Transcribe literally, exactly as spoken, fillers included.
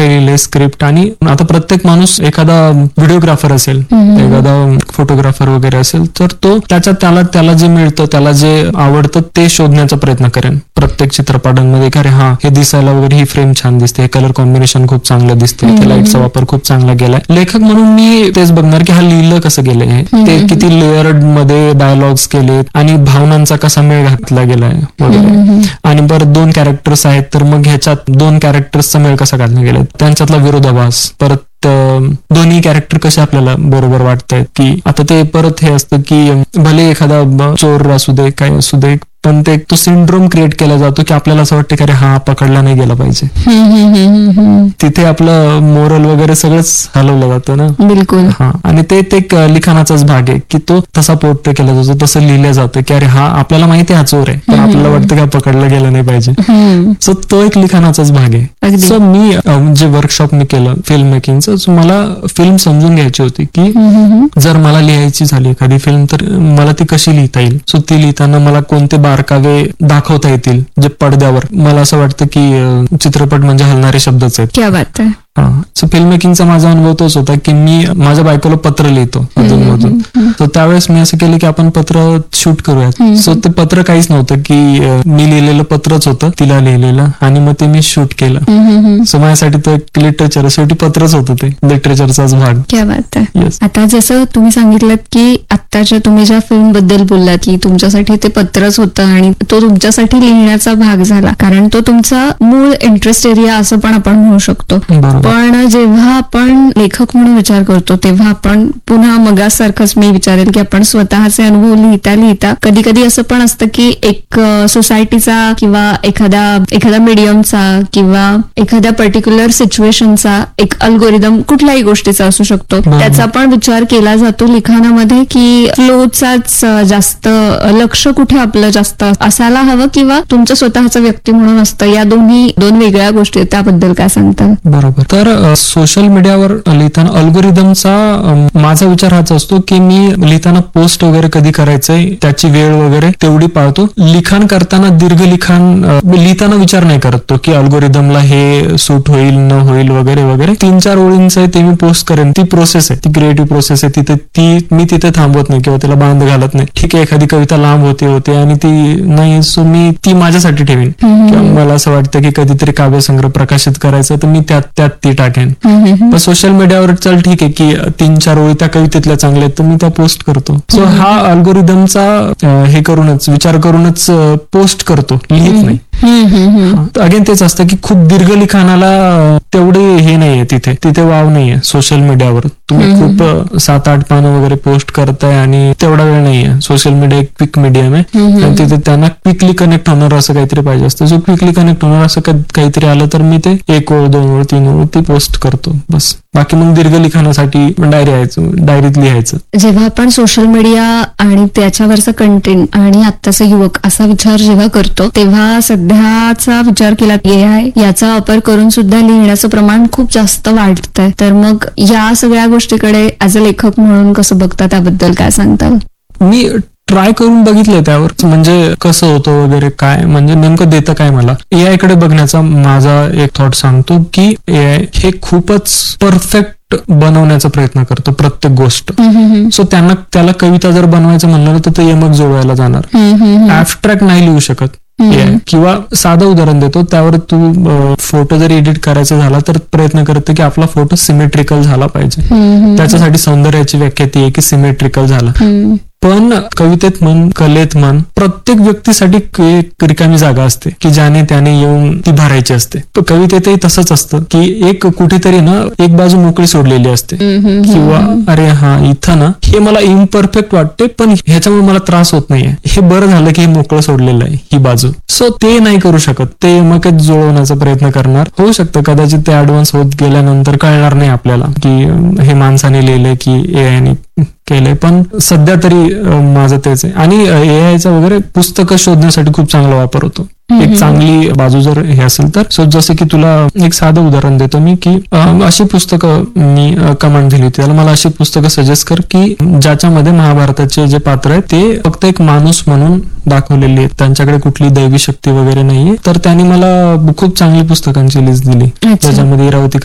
काय लिहिलंय स्क्रिप्ट. आणि आता प्रत्येक माणूस एखादा व्हिडिओग्राफर असेल, एखादा फोटोग्राफर वगैरे असेल, तर तो त्याच्यात त्याला त्याला जे मिळतं, त्याला जे आवडतं ते शोधण्याचा प्रयत्न करेन प्रत्येक चित्रपटांमध्ये. अरे हा, हे दिसायला वगैरे ही फ्रेम छान दिसते, हे कलर कॉम्बिनेशन खूप चांगलं दिसते, त्या लाईटचा वापर खूप चांगला केलाय. लेखक म्हणून मी तेच बघणार की हा लिहिलं कसं गेलंय, ते किती लेअर्ड मध्ये डायलॉग्स केलेत आणि भावनांचा कसा मेळ घातला गेलाय वगैरे. आणि बरं दोन कॅरेक्टर्स आहेत, तर मग ह्याच्यात दोन कॅरेक्टर्सचा मेळ कसा घातला गेलाय, त्यांच्यातला विरोधाभास, परत दोन्ही कॅरेक्टर कसे आपल्याला बरोबर वाटतायत. की आता ते परत हे असतं की भले एखादा चोर असू दे, काय असू दे, पण ते तो सिंड्रोम क्रिएट केला जातो की आपल्याला असं वाटतं की अरे हा पकडला नाही गेला पाहिजे. तिथे आपलं मोरल वगैरे सगळंच हलवलं जातं ना. बिलकुल. हा, आणि ते एक लिखाणाचाच भाग आहे की तो तसा पोर्ट्रे केला जातो, तसं लिहिलं जातं की अरे हा आपल्याला माहिती आहे हा चोर आहे, पण आपल्याला वाटतं की हा पकडला गेला नाही पाहिजे. सो तो एक लिखाणाचाच भाग आहे. सो मी जे वर्कशॉप मी केलं फिल्म मेकिंगचं, मला फिल्म समजून घ्यायची होती की जर मला लिहायची झाली एखादी फिल्म, तर मला ती कशी लिहिता येईल. सो ती लिहिताना मला कोणते बारकावे दाखवता येतील जे पडद्यावर. मला असं वाटतं की चित्रपट म्हणजे हलणारे शब्दच आहेत. क्या बात आहे. हा, सो फिल्म मेकिंगचा माझा अनुभव तोच होता की मी माझ्या बायकोला पत्र लिहितो अधूनमधून. तर त्यावेळेस मी असं केलं की आपण पत्र शूट करूयात. सो ते पत्र काहीच नव्हतं, की मी लिहिलेलं पत्रच होतं तिला लिहिलेलं, आणि मग ते मी शूट केलं. सो माझ्यासाठी तो एक लिटरेचर, शेवटी पत्रच होतं, ते लिटरेचरचाच भाग. क्या बात आहे. आता जसं तुम्ही सांगितलं की आत्ताच्या तुम्ही ज्या फिल्म बद्दल बोललात की तुमच्यासाठी ते पत्रच होतं आणि तो तुमच्यासाठी लिहिण्याचा भाग झाला, कारण तो तुमचा मूळ इंटरेस्ट एरिया असं पण आपण म्हणू शकतो. पण जेव्हा आपण लेखक म्हणून विचार करतो, तेव्हा आपण पुन्हा मगासारखंच मी विचारेल की आपण स्वतःचे अनुभव लिहिता लिहिता कधी कधी असं पण असतं की एक सोसायटीचा किंवा एखाद्या एखाद्या मीडियमचा किंवा एखाद्या पर्टिक्युलर सिच्युएशनचा एक अल्गोरिदम कुठल्याही गोष्टीचा असू शकतो, त्याचा पण विचार केला जातो लिखाणामध्ये की फ्लोचाच जास्त लक्ष कुठे आपलं जास्त असायला हवं किंवा तुमचं स्वतःचं व्यक्ती म्हणून असतं. या दोन्ही दोन वेगळ्या गोष्टी, त्याबद्दल काय सांगता? बरोबर. तर सोशल मीडियावर लिहिताना अल्गोरिदमचा माझा विचार हाच असतो की मी लिहिताना पोस्ट वगैरे कधी करायचंय, त्याची वेळ वगैरे तेवढी पाळतो. लिखाण करताना दीर्घ लिखाण लिहिताना विचार नाही करत तो की अल्गोरिदमला हे सूट होईल न होईल वगैरे वगैरे. तीन चार ओळींचं आहे ते मी पोस्ट करेन, ती प्रोसेस आहे, ती क्रिएटिव्ह प्रोसेस आहे. तिथे ती मी तिथे थांबवत नाही किंवा तिला बांध घालत नाही. ठीक आहे, एखादी कविता लांब होते होते आणि ती नाही, सो मी ती माझ्यासाठी ठेवीन. किंवा मला असं वाटतं की कधीतरी काव्यसंग्रह प्रकाशित करायचं, तर मी त्यात त्यात ती टाकेन. पण सोशल मीडियावर चल ठीक आहे की तीन चार ओळी त्या कवितेतल्या चांगल्या आहेत, तर मी त्या पोस्ट करतो. सो हा अल्गोरिदमचा हे करूनच, विचार करूनच पोस्ट करतो, लिहित नाही. अगेन तेच असतं की खूप दीर्घ लिखाणाला तेवढे हे नाहीये, तिथे तिथे वाव नाहीये सोशल मीडियावर. तुम्ही खूप सात आठ पानं वगैरे पोस्ट करताय आणि तेवढा वेळ नाहीये. सोशल मीडिया एक क्विक मीडियम आहे आणि तिथे त्यांना क्विकली कनेक्ट होणार असं काहीतरी पाहिजे असतं. जो क्विकली कनेक्ट होणार असं काहीतरी आलं तर मी ते एक ओळ, दोन ओळ, तीन ओळ ती पोस्ट करतो बस. बाकी मग दीर्घ लिखाणासाठी डायरी यायचं, डायरीत लिहायचं. जेव्हा आपण सोशल मीडिया आणि त्याच्यावरचा कंटेंट आणि आत्ताचा युवक असा विचार जेव्हा करतो, तेव्हा सध्याचा विचार केला ए आय याचा वापर करून सुद्धा लिहिण्याचं प्रमाण खूप जास्त वाढतंय. तर मग या सगळ्या गोष्टीकडे ऍज अ लेखक म्हणून कसं बघता, त्याबद्दल काय सांगता? मी ट्राय करून बघितलंय त्यावर, म्हणजे कसं होतं वगैरे, काय म्हणजे नेमकं देतं काय. मला एआय कडे बघण्याचा माझा एक थॉट सांगतो की एआय हे खूपच परफेक्ट बनवण्याचा प्रयत्न करतो प्रत्येक गोष्ट. सो त्यांना त्याला कविता जर बनवायचं म्हणलं तर ते यमक जोडवायला जाणार, ऍबस्ट्रॅक्ट नाही लिहू शकत. किंवा साधं उदाहरण देतो, त्यावर तू फोटो जर एडिट करायचा झाला तर प्रयत्न करते की आपला फोटो सिमेट्रिकल झाला पाहिजे. त्याच्यासाठी सौंदर्याची व्याख्या ती आहे की सिमेट्रिकल झाला. पण कवितेत म्हण, कलेत म्हण, प्रत्येक व्यक्तीसाठी एक रिकामी जागा असते की ज्याने त्याने येऊन ती भरायची असते. तर कवितेतही तसंच असतं की एक कुठेतरी ना एक बाजू मोकळी सोडलेली असते किंवा अरे हा इथं ना हे मला इम्परफेक्ट वाटते पण ह्याच्यामुळे मला त्रास होत नाहीये, हे बरं झालं की हे मोकळं सोडलेलं आहे ही बाजू. सो ते नाही करू शकत, ते मग जुळवण्याचा प्रयत्न करणार. होऊ शकतं कदाचित ते ऍडव्हान्स होत गेल्यानंतर कळणार नाही आपल्याला की हे माणसाने लिहिलंय की एआयने केलंय. पण सध्या तरी माझं तेच आहे. आणि एआयचा वगैरे पुस्तकं शोधण्यासाठी खूप चांगला वापर होतो. एक चांगली बाजू जर हे असेल तर. सो जसं की तुला एक साधं उदाहरण देतो मी की अशी पुस्तकं मी कमांड दिली होती त्याला, मला अशी पुस्तकं सजेस्ट कर की ज्याच्यामध्ये महाभारताचे जे पात्र आहेत ते फक्त एक माणूस म्हणून दाखवलेली आहेत, त्यांच्याकडे कुठली दैवी शक्ती वगैरे नाहीये. तर त्यांनी मला खूप चांगली पुस्तकांची लिस्ट दिली, त्याच्यामध्ये इरावती